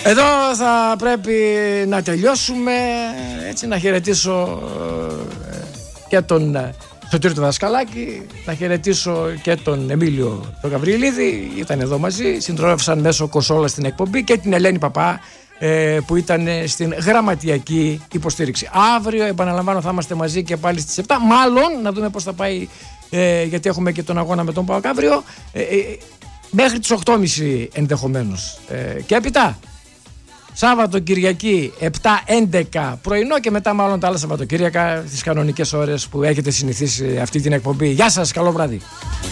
Εδώ θα πρέπει να τελειώσουμε. Έτσι, να χαιρετήσω και τον Σωτήρη του Δασκαλάκη, να χαιρετήσω και τον Εμίλιο τον Γαβριλίδη, ήταν εδώ μαζί, συντρόφευσαν μέσω κονσόλα στην εκπομπή, και την Ελένη Παπά που ήταν στην γραμματιακή υποστήριξη. Αύριο, επαναλαμβάνω, θα είμαστε μαζί και πάλι στις 7. Μάλλον να δούμε πώς θα πάει, γιατί έχουμε και τον αγώνα με τον ΠΑΟΚ αύριο, μέχρι τις 8.30 ενδεχομένως. Και έπειτα Σάββατο Κυριακή 7-11 πρωινό, και μετά μάλλον τα άλλα Σαββατοκύριακα στις κανονικές ώρες που έχετε συνηθίσει αυτή την εκπομπή. Γεια σας, καλό βράδυ.